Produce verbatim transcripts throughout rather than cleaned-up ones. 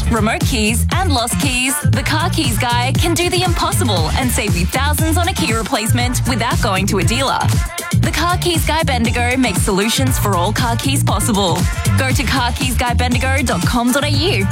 remote keys and lost keys, the Car Keys guy can do the impossible and save you thousands on a key replacement without going to a dealer. The Car Keys Guy Bendigo makes solutions for all car keys possible. Go to car keys guy bendigo dot com dot a u.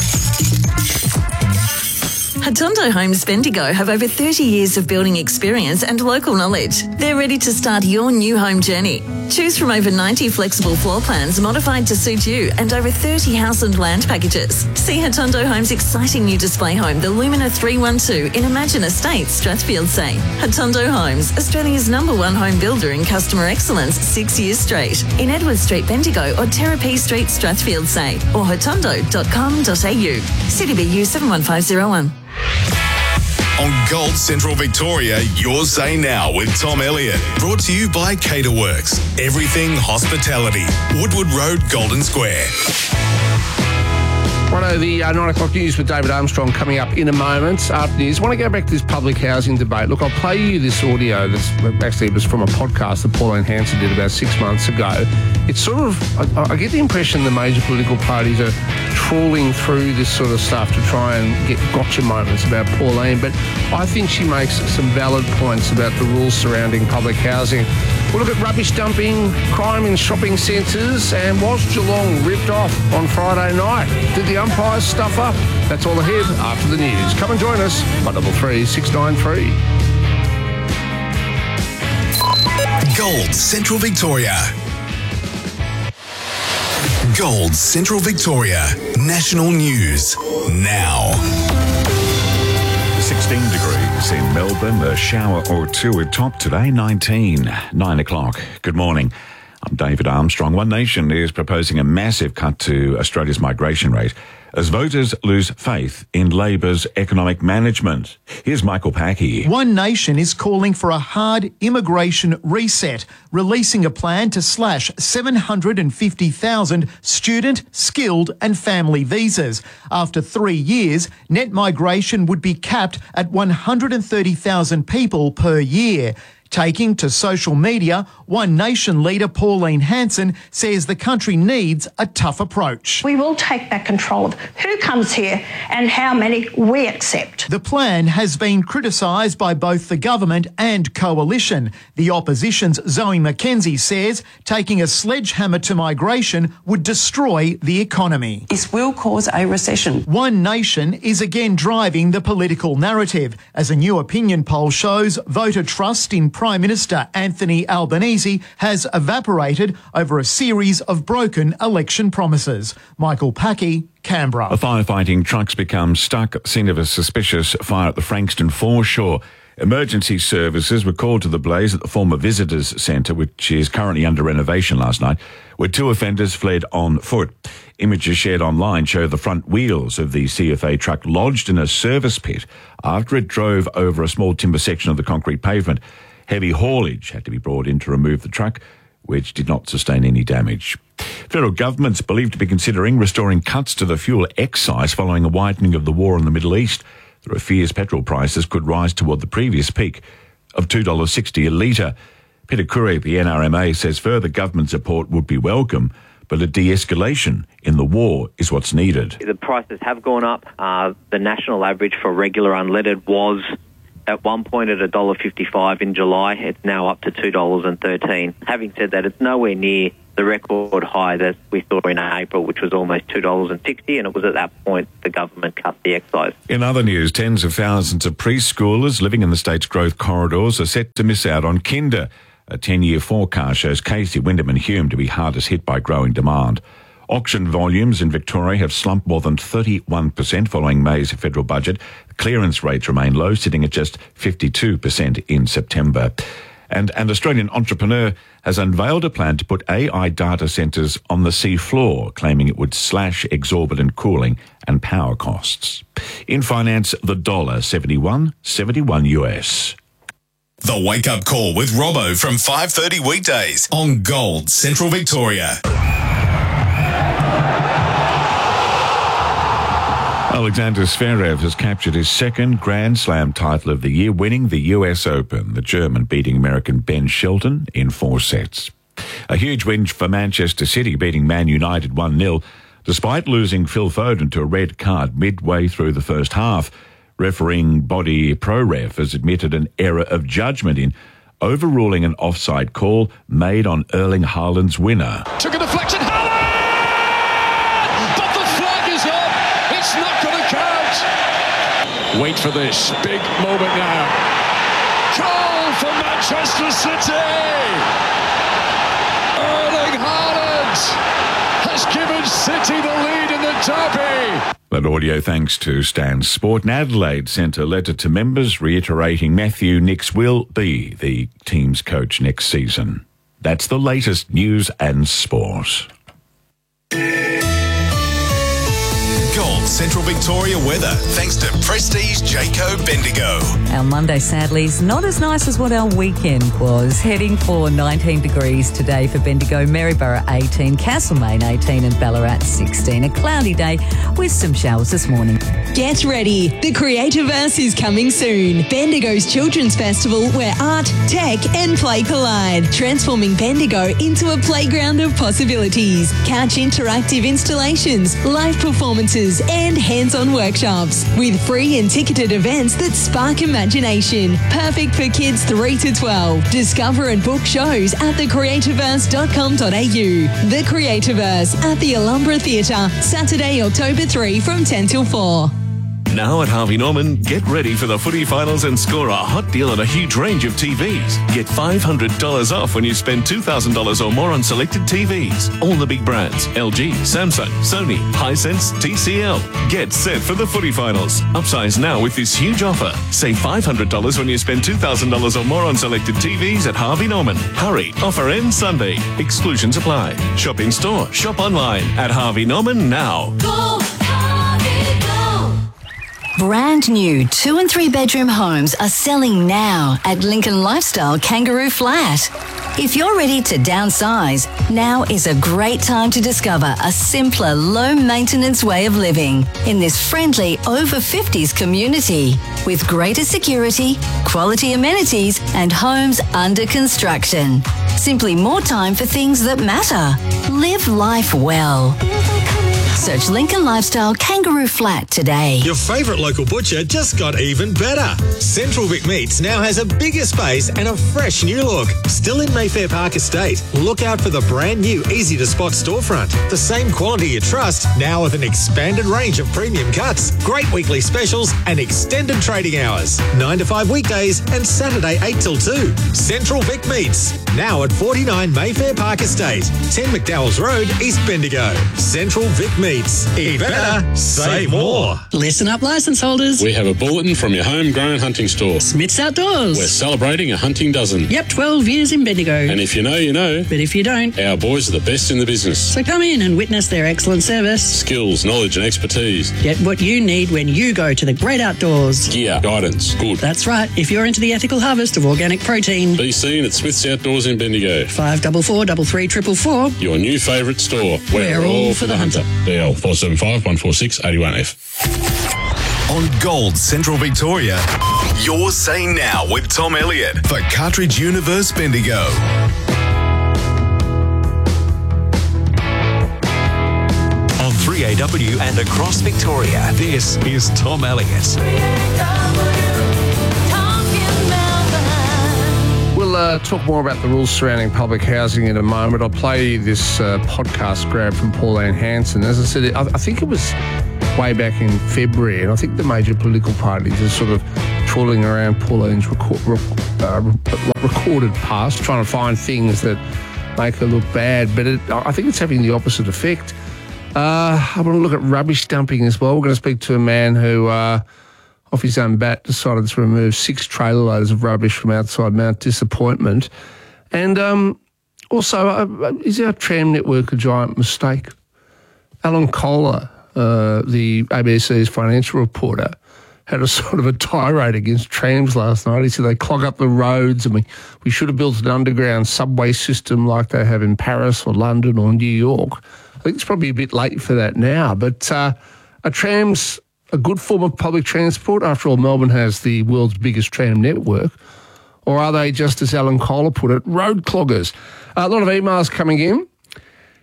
Hatondo Homes Bendigo have over thirty years of building experience and local knowledge. They're ready to start your new home journey. Choose from over ninety flexible floor plans modified to suit you and over thirty house and land packages. See Hatondo Homes' exciting new display home, the Lumina three one two in Imagine Estates, Strathfield Say. Hatondo Homes, Australia's number one home builder in customer excellence six years straight. In Edward Street, Bendigo or Terrapee Street, Strathfield Say or hatondo dot com dot a u. City B U seven one five zero one. On Gold Central Victoria, your say now with Tom Elliott. Brought to you by Caterworks. Everything hospitality. Woodward Road, Golden Square. Righto, the uh, nine o'clock news with David Armstrong coming up in a moment. After news, I want to go back to this public housing debate. Look, I'll play you this audio. That's actually it was from a podcast that Pauline Hanson did about six months ago. It's sort of, I, I get the impression the major political parties are trawling through this sort of stuff to try and get gotcha moments about Pauline, but I think she makes some valid points about the rules surrounding public housing. We'll look at rubbish dumping, crime in shopping centres, and was Geelong ripped off on Friday night? Did the umpires stuff up? That's all ahead after the news. Come and join us by double three six nine three. Gold Central Victoria. Gold Central Victoria. National news now. sixteen degrees in Melbourne, a shower or two at top today, nineteen, nine o'clock. Good morning. I'm David Armstrong. One Nation is proposing a massive cut to Australia's migration rate as voters lose faith in Labor's economic management. Here's Michael Packy. One Nation is calling for a hard immigration reset, releasing a plan to slash seven hundred fifty thousand student, skilled and family visas. After three years, net migration would be capped at one hundred thirty thousand people per year. Taking to social media, One Nation leader Pauline Hanson says the country needs a tough approach. We will take back control of who comes here and how many we accept. The plan has been criticised by both the government and coalition. The opposition's Zoe McKenzie says taking a sledgehammer to migration would destroy the economy. This will cause a recession. One Nation is again driving the political narrative. As a new opinion poll shows, voter trust in Prime Minister Anthony Albanese has evaporated over a series of broken election promises. Michael Packy, Canberra. A firefighting truck's become stuck at the scene of a suspicious fire at the Frankston foreshore. Emergency services were called to the blaze at the former visitors centre, which is currently under renovation last night, where two offenders fled on foot. Images shared online show the front wheels of the C F A truck lodged in a service pit after it drove over a small timber section of the concrete pavement. Heavy haulage had to be brought in to remove the truck, which did not sustain any damage. Federal government's believed to be considering restoring cuts to the fuel excise following a widening of the war in the Middle East. There are fears petrol prices could rise toward the previous peak of two dollars sixty a litre. Peter Kurepi, N R M A, says further government support would be welcome, but a de-escalation in the war is what's needed. The prices have gone up. Uh, the national average for regular unleaded was at one point at one dollar fifty-five in July. It's now up to two dollars thirteen. Having said that, it's nowhere near the record high that we saw in April, which was almost two dollars sixty, and it was at that point the government cut the excise. In other news, tens of thousands of preschoolers living in the state's growth corridors are set to miss out on Kinder. A ten-year forecast shows Casey, Wyndham and Hume to be hardest hit by growing demand. Auction volumes in Victoria have slumped more than thirty-one percent following May's federal budget. Clearance rates remain low, sitting at just fifty-two percent in September. And an Australian entrepreneur has unveiled a plan to put A I data centres on the seafloor, claiming it would slash exorbitant cooling and power costs. In finance, the dollar seventy-one seventy-one U S. The Wake Up Call with Robbo from five thirty weekdays on Gold Central Victoria. Alexander Zverev has captured his second Grand Slam title of the year, winning the U S Open, the German beating American Ben Shelton in four sets. A huge win for Manchester City, beating Man United one nil. despite losing Phil Foden to a red card midway through the first half. Refereeing body ProRef has admitted an error of judgment in overruling an offside call made on Erling Haaland's winner. Took a deflection, Haaland! But the flag is up! It's not going to count! Wait for this, big moment now. Goal for Manchester City! Erling Haaland has given City the lead in the derby! That audio thanks to Stan Sport. An Adelaide Centre letter to members reiterating Matthew Nicks will be the team's coach next season. That's the latest news and sport. Gold Central Victoria weather, thanks to Prestige Jayco Bendigo. Our Monday, sadly, is not as nice as what our weekend was. Heading for nineteen degrees today for Bendigo, Maryborough eighteen, Castlemaine eighteen and Ballarat sixteen. A cloudy day with some showers this morning. Get ready. The Creativerse is coming soon. Bendigo's Children's Festival where art, tech and play collide. Transforming Bendigo into a playground of possibilities. Couch interactive installations, live performances and hands-on workshops with free and ticketed events that spark imagination. Perfect for kids three to twelve. Discover and book shows at the creativerse dot com dot a u. The Creativerse at the Alhambra Theatre, Saturday, October third from ten till four. Now at Harvey Norman, get ready for the footy finals and score a hot deal on a huge range of T Vs. Get five hundred dollars off when you spend two thousand dollars or more on selected T Vs. All the big brands, L G, Samsung, Sony, Hisense, T C L. Get set for the footy finals. Upsize now with this huge offer. Save five hundred dollars when you spend two thousand dollars or more on selected T Vs at Harvey Norman. Hurry, offer ends Sunday. Exclusions apply. Shop in store, shop online at Harvey Norman now. Go, Harvey, go. Brand new two and three bedroom homes are selling now at Lincoln Lifestyle Kangaroo Flat. If you're ready to downsize, now is a great time to discover a simpler, low-maintenance way of living in this friendly over fifties community with greater security, quality amenities and homes under construction. Simply more time for things that matter. Live life well. Search Lincoln Lifestyle Kangaroo Flat today. Your favourite local butcher just got even better. Central Vic Meats now has a bigger space and a fresh new look. Still in Mayfair Park Estate. Look out for the brand new easy-to-spot storefront. The same quality you trust, now with an expanded range of premium cuts, great weekly specials and extended trading hours. nine to five weekdays and Saturday eight till two. Central Vic Meats, now at forty-nine Mayfair Park Estate, ten McDowell's Road, East Bendigo. Central Vic Meats. Eat better, save more. Listen up, licence holders. We have a bulletin from your homegrown hunting store. Smith's Outdoors. We're celebrating a hunting dozen. Yep, twelve years in Bendigo. And if you know, you know. But if you don't, our boys are the best in the business. So come in and witness their excellent service. Skills, knowledge and expertise. Get what you need when you go to the great outdoors. Gear, guidance, good. That's right. If you're into the ethical harvest of organic protein. Be seen at Smith's Outdoors in Bendigo. five four four, three three four four four. Your new favourite store. We're, We're all, all for the hunter. D L four seven five, one four six, eight one F. On Gold Central Victoria, your Say Now with Tom Elliott for Cartridge Universe Bendigo. On three A W and across Victoria, this is Tom Elliott. We'll uh, talk more about the rules surrounding public housing in a moment. I'll play this uh, podcast grab from Pauline Hanson. As I said, I, I think it was way back in February, and I think the major political parties are sort of trawling around Pauline's record, uh, recorded past, trying to find things that make her look bad. But it, I think it's having the opposite effect. Uh, I want to look at rubbish dumping as well. We're going to speak to a man who... Uh, off his own bat, decided to remove six trailer loads of rubbish from outside Mount Disappointment. And um, also, uh, is our tram network a giant mistake? Alan Kohler, uh, the A B C's financial reporter, had a sort of a tirade against trams last night. He said they clog up the roads and we, we should have built an underground subway system like they have in Paris or London or New York. I think it's probably a bit late for that now, but uh, are trams a good form of public transport? After all, Melbourne has the world's biggest tram network. Or are they, just as Alan Kohler put it, road cloggers? Uh, a lot of emails coming in.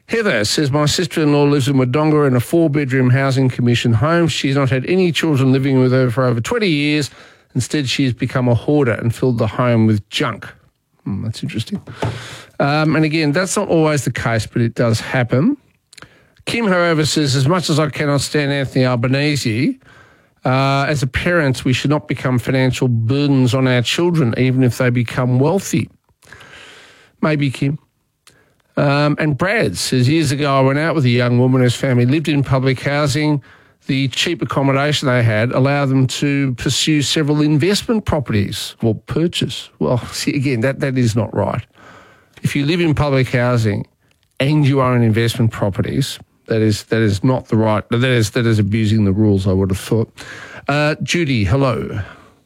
Heather says, my sister-in-law lives in Wodonga in a four-bedroom housing commission home. She's not had any children living with her for over twenty years. Instead, she's become a hoarder and filled the home with junk. Hmm, that's interesting. Um, and again, that's not always the case, but it does happen. Kim, however, says, as much as I cannot stand Anthony Albanese, uh, as a parent, we should not become financial burdens on our children, even if they become wealthy. Maybe, Kim. Um, and Brad says, years ago I went out with a young woman whose family lived in public housing. The cheap accommodation they had allowed them to pursue several investment properties or purchase. Well, see, again, that, that is not right. If you live in public housing and you own investment properties, that is that is not the right, that is, that is abusing the rules, I would have thought. Uh, Judy, hello.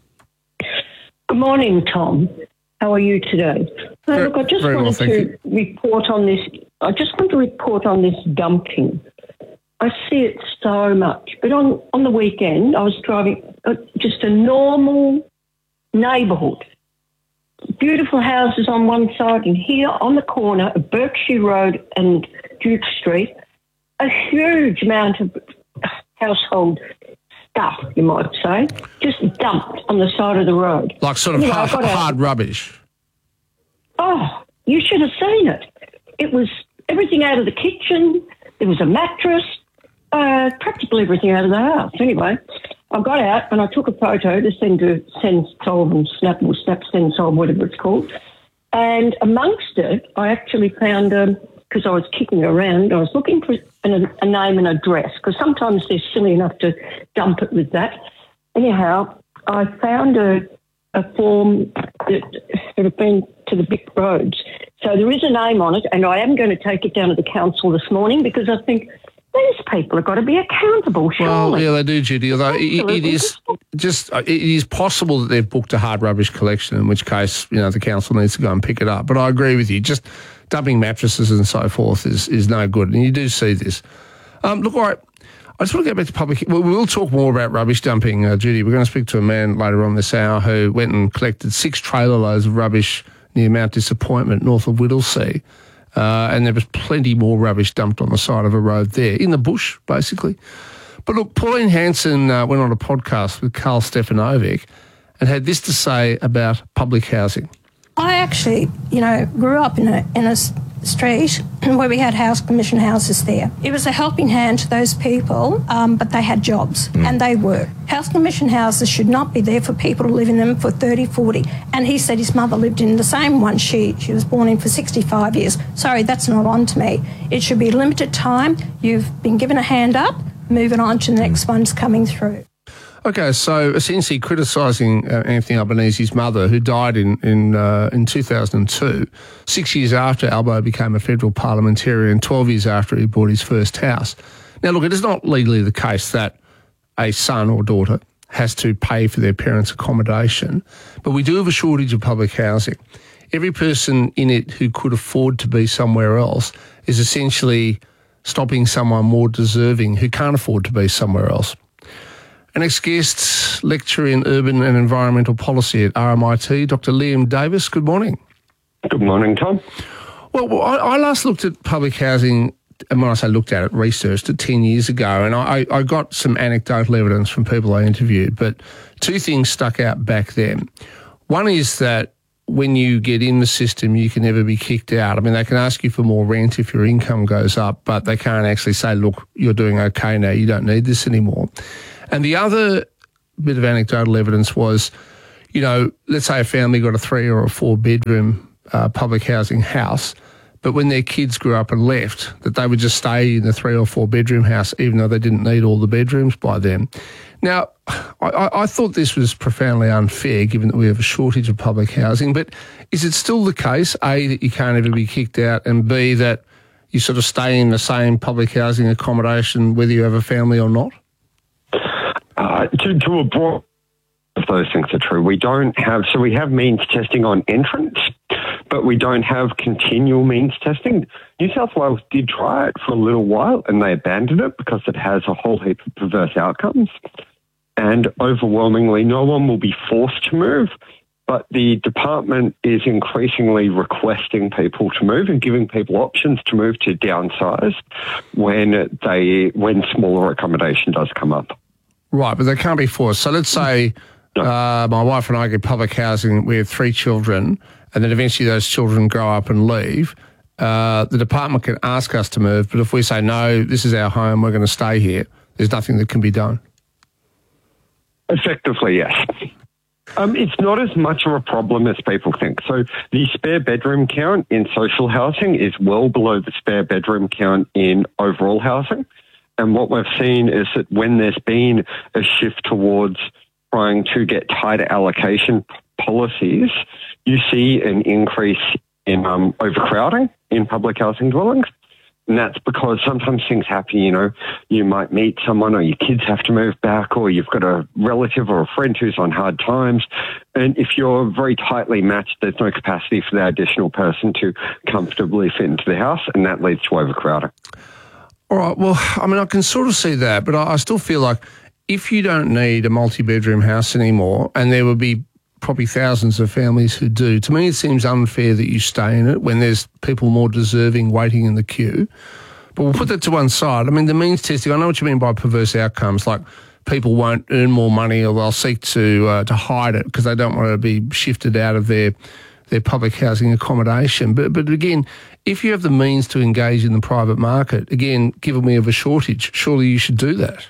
Good morning, Tom. How are you today? So, Very, look, I just very wanted well, to report on this. I just want to report on this dumping. I see it so much. But on, on the weekend, I was driving uh, just a normal neighbourhood. Beautiful houses on one side, and here on the corner of Berkshire Road and Duke Street, a huge amount of household stuff, you might say, just dumped on the side of the road. Like sort of You know, hard, I got out- hard rubbish. Oh, you should have seen it. It was everything out of the kitchen. There was a mattress, uh, practically everything out of the house. Anyway, I got out and I took a photo to send to send solve and snap or snap send solve, whatever it's called. And amongst it, I actually found, because um, I was kicking around, I was looking for an, a name and address, because sometimes they're silly enough to dump it with that. Anyhow, I found a, a form that had been to the big roads. So there is a name on it, and I am going to take it down to the council this morning because I think these people have got to be accountable, surely. Well, yeah, they do, Judy, although it, it is just, it is possible that they've booked a hard rubbish collection, in which case, you know, the council needs to go and pick it up. But I agree with you, just dumping mattresses and so forth is, is no good, and you do see this. Um, look, all right, I just want to go back to public, well, we will talk more about rubbish dumping, uh, Judy. We're going to speak to a man later on this hour who went and collected six trailer loads of rubbish near Mount Disappointment, north of Whittlesea. Uh, and there was plenty more rubbish dumped on the side of a road there, in the bush, basically. But look, Pauline Hanson uh, went on a podcast with Karl Stefanovic and had this to say about public housing. I actually, you know, grew up in a in a street where we had house commission houses there. It was a helping hand to those people, um, but they had jobs mm. and they worked. House commission houses should not be there for people to live in them for thirty, forty. And he said his mother lived in the same one she, she was born in for sixty-five years. Sorry, that's not on to me. It should be limited time. You've been given a hand up, moving on to the next one's coming through. Okay, so essentially criticising uh, Anthony Albanese's mother, who died in in, uh, in two thousand two, six years after Albo became a federal parliamentarian, twelve years after he bought his first house. Now, look, it is not legally the case that a son or daughter has to pay for their parents' accommodation, but we do have a shortage of public housing. Every person in it who could afford to be somewhere else is essentially stopping someone more deserving who can't afford to be somewhere else. Our next guest, lecturer in urban and environmental policy at R M I T, Doctor Liam Davis. Good morning. Good morning, Tom. Well, well I, I last looked at public housing, and when I say looked at it, researched it ten years ago, and I, I got some anecdotal evidence from people I interviewed, but two things stuck out back then. One is that when you get in the system, you can never be kicked out. I mean, they can ask you for more rent if your income goes up, but they can't actually say, look, you're doing okay now, you don't need this anymore. And the other bit of anecdotal evidence was, you know, let's say a family got a three or a four bedroom uh, public housing house, but when their kids grew up and left, that they would just stay in the three or four bedroom house, even though they didn't need all the bedrooms by then. Now, I, I thought this was profoundly unfair, given that we have a shortage of public housing, but is it still the case, A, that you can't ever be kicked out, and B, that you sort of stay in the same public housing accommodation whether you have a family or not? Uh, to, to a broad, if those things are true, we don't have, so we have means testing on entrance, but we don't have continual means testing. New South Wales did try it for a little while and they abandoned it because it has a whole heap of perverse outcomes. And overwhelmingly, no one will be forced to move. But the department is increasingly requesting people to move and giving people options to move to downsize when they when smaller accommodation does come up. Right, but they can't be forced. So let's say uh, my wife and I get public housing. We have three children, and then eventually those children grow up and leave. Uh, the department can ask us to move, but if we say, no, this is our home, we're going to stay here, there's nothing that can be done. Effectively, yes. Um, it's not as much of a problem as people think. So the spare bedroom count in social housing is well below the spare bedroom count in overall housing. And what we've seen is that when there's been a shift towards trying to get tighter allocation policies, you see an increase in um, overcrowding in public housing dwellings. And that's because sometimes things happen, you know, you might meet someone or your kids have to move back or you've got a relative or a friend who's on hard times. And if you're very tightly matched, there's no capacity for that additional person to comfortably fit into the house, and that leads to overcrowding. All right, well, I mean, I can sort of see that, but I, I still feel like if you don't need a multi-bedroom house anymore, and there will be probably thousands of families who do, to me it seems unfair that you stay in it when there's people more deserving waiting in the queue. But we'll put that to one side. I mean, the means testing, I know what you mean by perverse outcomes, like people won't earn more money or they'll seek to uh, to hide it because they don't want to be shifted out of their their public housing accommodation. But but again, if you have the means to engage in the private market, again, given we have a shortage, surely you should do that.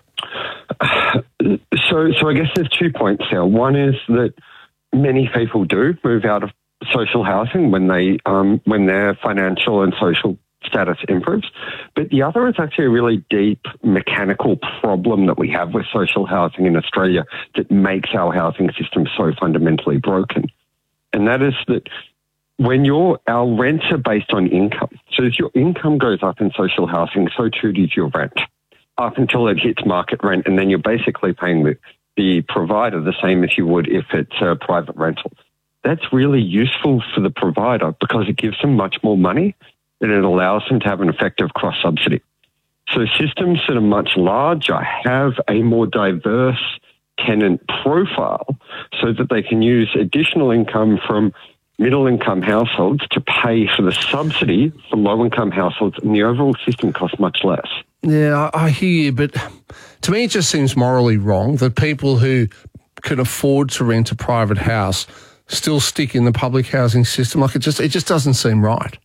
So, so I guess there's two points there. One is that many people do move out of social housing when they um, when their financial and social status improves. But the other is actually a really deep mechanical problem that we have with social housing in Australia that makes our housing system so fundamentally broken. And that is that when your our rents are based on income. So as your income goes up in social housing, so too does your rent, up until it hits market rent, and then you're basically paying the the provider the same as you would if it's a private rental. That's really useful for the provider because it gives them much more money and it allows them to have an effective cross-subsidy. So systems that are much larger have a more diverse tenant profile so that they can use additional income from middle-income households to pay for the subsidy for low-income households, and the overall system costs much less. Yeah, I, I hear you, but to me it just seems morally wrong that people who can afford to rent a private house still stick in the public housing system. Like it just it just doesn't seem right.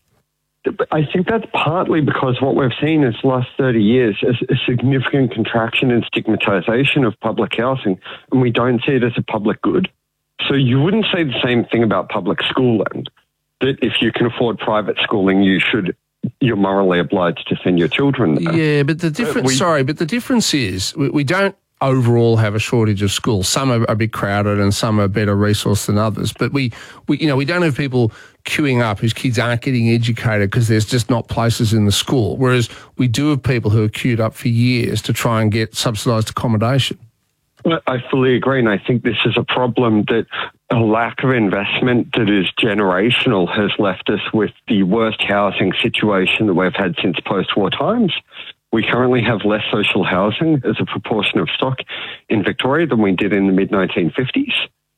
I think that's partly because what we've seen is the last thirty years is a significant contraction and stigmatisation of public housing, and we don't see it as a public good. So you wouldn't say the same thing about public schooling, that if you can afford private schooling, you should you're morally obliged to send your children there. Yeah, but the difference, we, sorry, but the difference is we, we don't overall have a shortage of schools. Some are a bit crowded and some are better resourced than others. But we, we, you know, we don't have people queuing up whose kids aren't getting educated because there's just not places in the school. Whereas we do have people who are queued up for years to try and get subsidised accommodation. Well, I fully agree, and I think this is a problem that a lack of investment that is generational has left us with the worst housing situation that we've had since post-war times. We currently have less social housing as a proportion of stock in Victoria than we did in the mid nineteen fifties.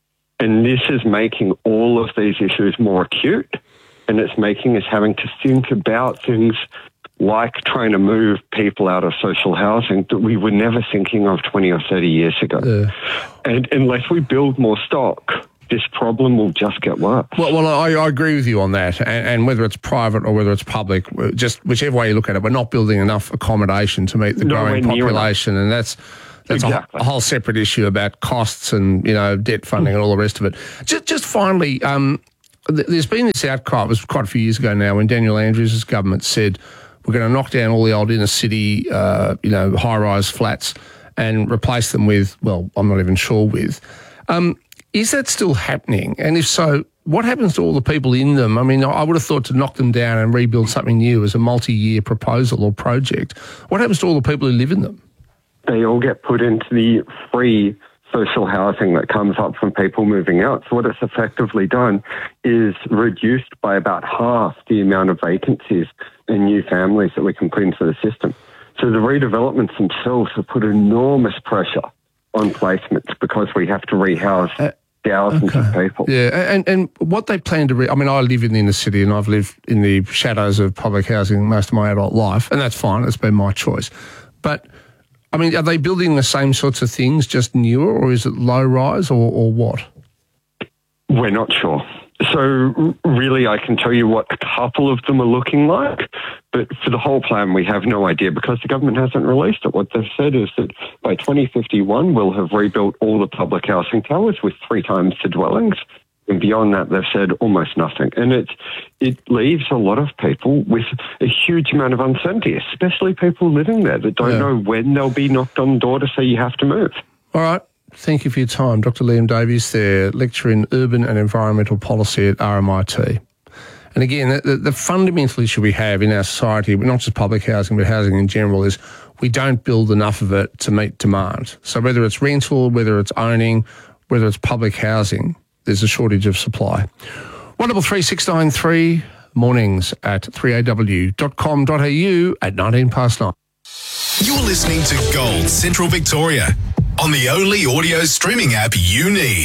And this is making all of these issues more acute, and it's making us having to think about things like trying to move people out of social housing that we were never thinking of twenty or thirty years ago. Yeah. And unless we build more stock, this problem will just get worse. Well, well I, I agree with you on that. And, and whether it's private or whether it's public, just whichever way you look at it, we're not building enough accommodation to meet the growing population. And that's that's exactly. a, a whole separate issue about costs and, you know, debt funding and all the rest of it. Just, just finally, um, th- there's been this outcry, it was quite a few years ago now, when Daniel Andrews' government said, we're going to knock down all the old inner city, uh, you know, high-rise flats and replace them with, well, I'm not even sure with. Um, is that still happening? And if so, what happens to all the people in them? I mean, I would have thought to knock them down and rebuild something new as a multi-year proposal or project. What happens to all the people who live in them? They all get put into the free social housing that comes up from people moving out. So what it's effectively done is reduced by about half the amount of vacancies and new families that we can put into the system. So the redevelopments themselves have put enormous pressure on placements because we have to rehouse uh, thousands Okay. of people. Yeah, and, and what they plan to... Re- I mean, I live in the inner city and I've lived in the shadows of public housing most of my adult life, and that's fine. It's been my choice. But, I mean, are they building the same sorts of things, just newer, or is it low-rise, or, or what? We're not sure. So really, I can tell you what a couple of them are looking like, but for the whole plan, we have no idea because the government hasn't released it. What they've said is that by twenty fifty-one, we'll have rebuilt all the public housing towers with three times the dwellings. And beyond that, they've said almost nothing. And it, it leaves a lot of people with a huge amount of uncertainty, especially people living there that don't Yeah. know when they'll be knocked on the door to say you have to move. All right. Thank you for your time. Doctor Liam Davies there, lecturer in urban and environmental policy at R M I T. And again, the, the fundamental issue we have in our society, not just public housing, but housing in general, is we don't build enough of it to meet demand. So whether it's rental, whether it's owning, whether it's public housing, there's a shortage of supply. one double three six nine three, mornings at three a w dot com dot a u at nineteen past nine. You're listening to Gold Central Victoria on the only audio streaming app you need.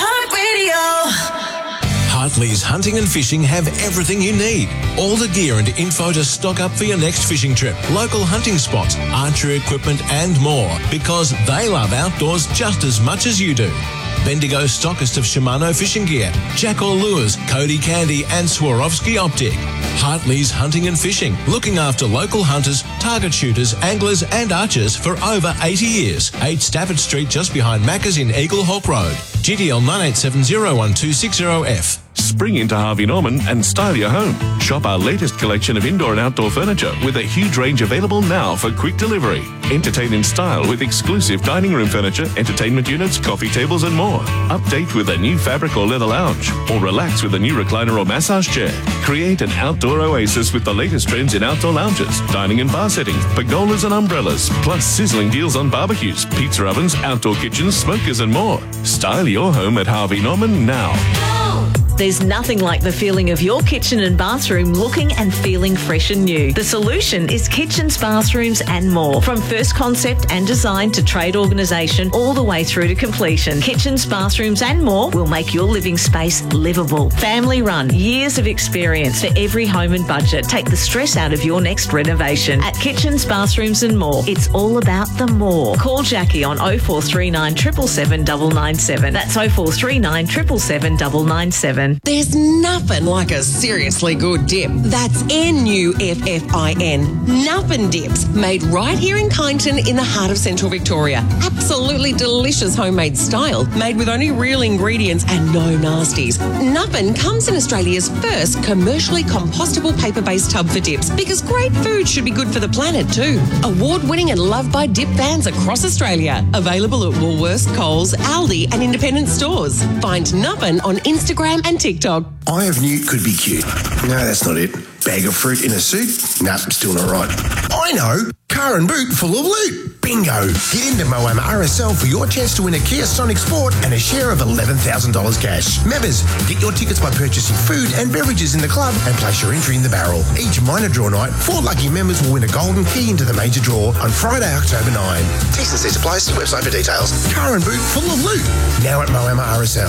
Hartley's Hunting and Fishing have everything you need. All the gear and info to stock up for your next fishing trip. Local hunting spots, archery equipment and more. Because they love outdoors just as much as you do. Bendigo stockist of Shimano fishing gear, Jackal Lures, Cody Candy and Swarovski Optic. Hartley's Hunting and Fishing, looking after local hunters, target shooters, anglers and archers for over eighty years. eight Stafford Street just behind Macca's in Eagle Hawk Road. G D L nine eight seven zero one two six zero F. Spring into Harvey Norman and style your home. Shop our latest collection of indoor and outdoor furniture with a huge range available now for quick delivery. Entertain in style with exclusive dining room furniture, entertainment units, coffee tables and more. Update with a new fabric or leather lounge, or relax with a new recliner or massage chair. Create an outdoor oasis with the latest trends in outdoor lounges, dining and bar settings, pergolas and umbrellas, plus sizzling deals on barbecues, pizza ovens, outdoor kitchens, smokers and more. Style your home at Harvey Norman now. There's nothing like the feeling of your kitchen and bathroom looking and feeling fresh and new. The solution is kitchens, bathrooms and more. From first concept and design to trade organisation all the way through to completion. Kitchens, bathrooms and more will make your living space livable. Family run, years of experience for every home and budget. Take the stress out of your next renovation. At Kitchens, Bathrooms and More, it's all about the more. Call Jackie on oh four three nine, seven seven seven, nine nine seven. That's oh four three nine, seven seven seven, nine nine seven. There's nothing like a seriously good dip. That's N U F F I N. Nuffin Dips, made right here in Kyneton in the heart of Central Victoria. Absolutely delicious homemade style, made with only real ingredients and no nasties. Nuffin comes in Australia's first commercially compostable paper-based tub for dips, because great food should be good for the planet too. Award-winning and loved by dip fans across Australia. Available at Woolworths, Coles, Aldi and independent stores. Find Nuffin on Instagram and TikTok. Eye of Newt could be cute. No, that's not it. Bag of fruit in a suit? Nah, still not right. I know! Car and boot full of loot. Bingo! Get into Moama R S L for your chance to win a Kia Sonic Sport and a share of eleven thousand dollars cash. Members, get your tickets by purchasing food and beverages in the club and place your entry in the barrel. Each minor draw night, four lucky members will win a golden key into the major draw on Friday, October ninth. T's and C's apply. See website for details. Car and boot full of loot. Now at Moama R S L.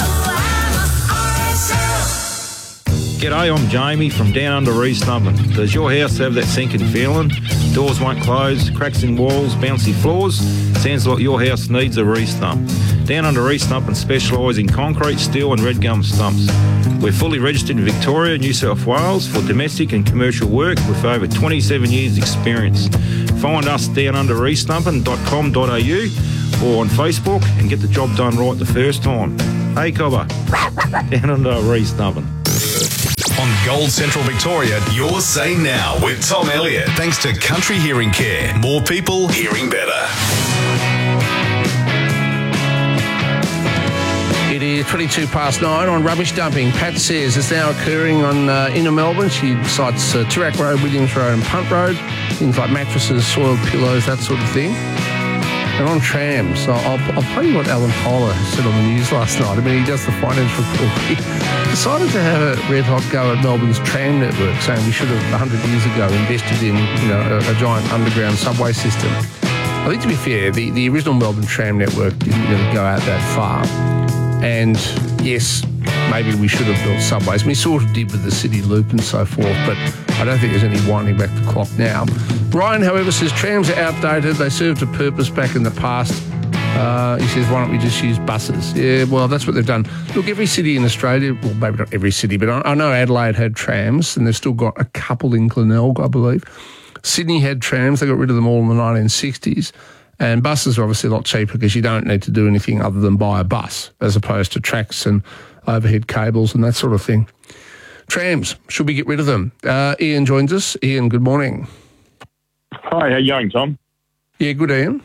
G'day, I'm Jamie from down under East Nubbin. Does your house have that sinking feeling? Doors won't close, cracks in walls, bouncy floors? Sounds like your house needs a re-stump. Down under East Nubbin specialise in concrete, steel and red gum stumps. We're fully registered in Victoria, New South Wales for domestic and commercial work with over twenty-seven years experience. Find us down under east nubbin dot com dot a u or on Facebook and get the job done right the first time. Hey Cobber, down under East Nubbin. On Gold Central Victoria, your say now with Tom Elliott. Thanks to Country Hearing Care. More people hearing better. It is twenty-two past nine on rubbish dumping. Pat says it's now occurring on uh, inner Melbourne. She cites uh, Toorak Road, Williams Road and Punt Road. Things like mattresses, soiled pillows, that sort of thing. And on trams, I'll, I'll, I'll play you what Alan Kohler said on the news last night. I mean, he does the finance report. He decided to have a red-hot go at Melbourne's tram network, saying we should have, one hundred years ago, invested in, you know, a, a giant underground subway system. I think, to be fair, the, the original Melbourne tram network didn't really go out that far. And yes, maybe we should have built subways. We sort of did with the City Loop and so forth, but I don't think there's any winding back the clock now. Ryan, however, says trams are outdated. They served a purpose back in the past. Uh, he says, why don't we just use buses? Yeah, well, that's what they've done. Look, every city in Australia, well, maybe not every city, but I, I know Adelaide had trams, and they've still got a couple in Glenelg, I believe. Sydney had trams. They got rid of them all in the nineteen sixties. And buses are obviously a lot cheaper because you don't need to do anything other than buy a bus, as opposed to tracks and overhead cables and that sort of thing. Trams, should we get rid of them? Uh, Ian joins us. Ian, good morning. Hi, how you going, Tom? Yeah, good, Ian.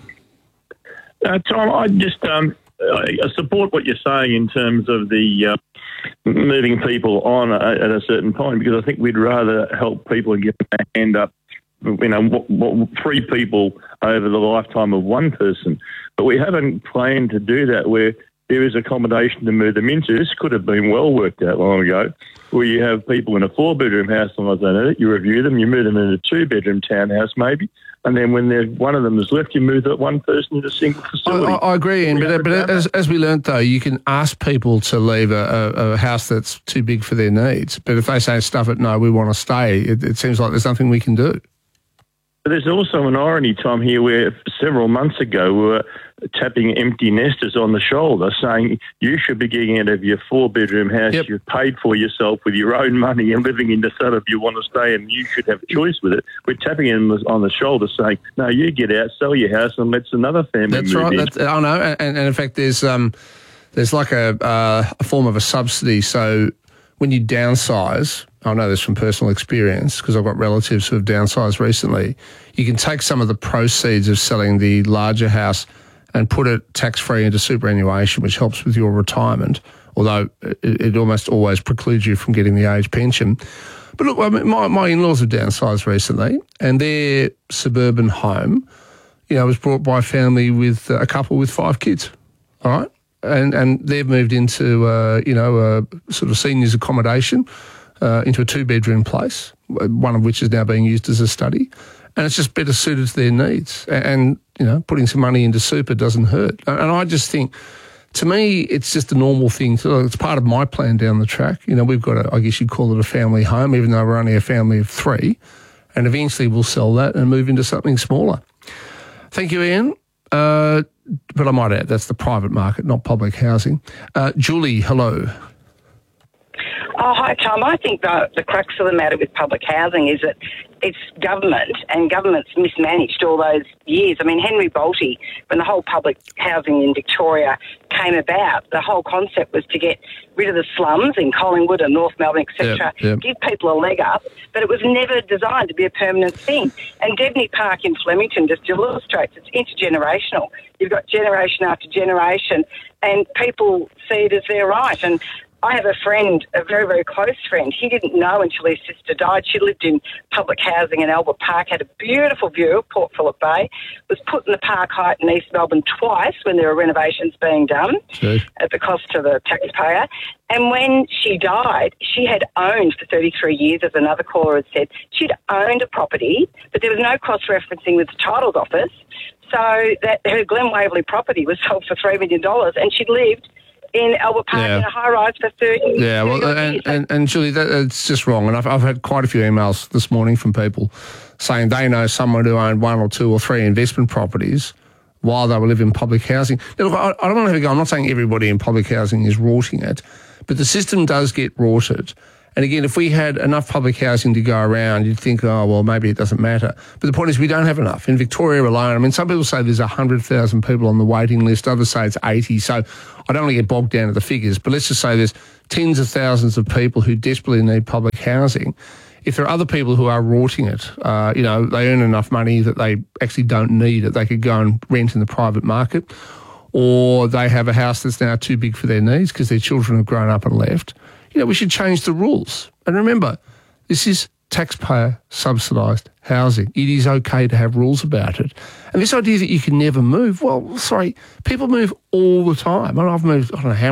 Uh, Tom, I just um, I support what you're saying in terms of the uh, moving people on at a certain point, because I think we'd rather help people and get their hand up, you know, what, what, three people over the lifetime of one person. But we haven't planned to do that where there is accommodation to move them into. This could have been well worked out long ago, where you have people in a four-bedroom house, and like that, you review them, you move them in a two-bedroom townhouse maybe, and then when one of them is left, you move that one person into a single facility. I, I agree, Ian, but, but as, as we learnt, though, you can ask people to leave a, a, a house that's too big for their needs. But if they say, stuff it, no, we want to stay, it, it seems like there's nothing we can do. But there's also an irony, Tom, here where several months ago we were tapping empty nesters on the shoulder saying you should be getting out of your four-bedroom house yep. you've paid for yourself with your own money and living in the suburb you want to stay in. You should have a choice with it. We're tapping him on the shoulder saying, no, you get out, sell your house and let another family That's move right. in. That's right. I know. And, and in fact, there's um, there's like a, uh, a form of a subsidy. So when you downsize, I know this from personal experience because I've got relatives who have downsized recently, you can take some of the proceeds of selling the larger house and put it tax-free into superannuation, which helps with your retirement, although it, it almost always precludes you from getting the age pension. But look, I mean, my, my in-laws have downsized recently, and their suburban home, you know, was brought by a family with uh, a couple with five kids, all right? And and they've moved into, uh, you know, a sort of seniors accommodation, uh, into a two-bedroom place, one of which is now being used as a study. And it's just better suited to their needs. And, you know, putting some money into super doesn't hurt. And I just think, to me, it's just a normal thing. So it's part of my plan down the track. You know, we've got, a, I guess you'd call it a family home, even though we're only a family of three. And eventually we'll sell that and move into something smaller. Thank you, Ian. Uh, but I might add, that's the private market, not public housing. Uh, Julie, hello. Oh, hi, Tom. I think the, the crux of the matter with public housing is that it's government, and government's mismanaged all those years. I mean, Henry Bolte, when the whole public housing in Victoria came about, the whole concept was to get rid of the slums in Collingwood and North Melbourne, et cetera, yep, yep. give people a leg up, but it was never designed to be a permanent thing. And Debney Park in Flemington just illustrates it's intergenerational. You've got generation after generation, and people see it as their right. And I have a friend, a very, very close friend. He didn't know until his sister died. She lived in public housing in Albert Park, had a beautiful view of Port Phillip Bay, was put in the Park Height in East Melbourne twice when there were renovations being done okay. at the cost to the taxpayer. And when she died, she had owned for thirty-three years, as another caller had said, she'd owned a property, but there was no cross-referencing with the titles office, so that her Glen Waverley property was sold for three million dollars, and she'd lived in Albert Park yeah. in a high-rise for thirty years. Yeah, well, and, and, and Julie, that, it's just wrong. And I've, I've had quite a few emails this morning from people saying they know someone who owned one or two or three investment properties while they were living in public housing. Now, look, I, I don't want to have a go. I'm not saying everybody in public housing is rorting it, but the system does get rorted. And again, if we had enough public housing to go around, you'd think, oh, well, maybe it doesn't matter. But the point is we don't have enough. In Victoria alone, I mean, some people say there's one hundred thousand people on the waiting list. Others say it's eighty. So I don't want to get bogged down to the figures, but let's just say there's tens of thousands of people who desperately need public housing. If there are other people who are rorting it, uh, you know, they earn enough money that they actually don't need it. They could go and rent in the private market, or they have a house that's now too big for their needs because their children have grown up and left. You know, we should change the rules. And remember, this is taxpayer subsidised housing. It is okay to have rules about it. And this idea that you can never move, well, sorry, people move all the time. I mean, I've moved, I don't know how